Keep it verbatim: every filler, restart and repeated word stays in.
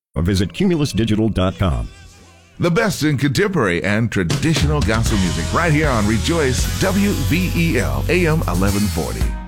or visit cumulus digital dot com. The best in contemporary and traditional gospel music right here on Rejoice W V E L A M eleven forty.